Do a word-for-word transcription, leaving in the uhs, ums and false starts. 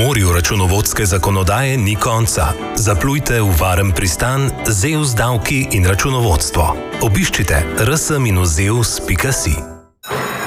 morju računovodske zakonodaje ni konca. Zaplujte v varen pristan Zeus davki in računovodstvo. Obiščite rs zeus pika si.